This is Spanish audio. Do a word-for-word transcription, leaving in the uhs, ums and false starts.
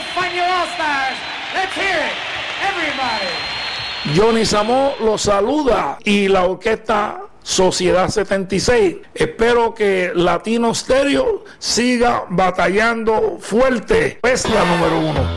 Español All-Stars. Let's hear it, everybody. Johnny Samo lo saluda y la orquesta Sociedad setenta y seis. Espero que Latino Stereo siga batallando fuerte. Es la número uno.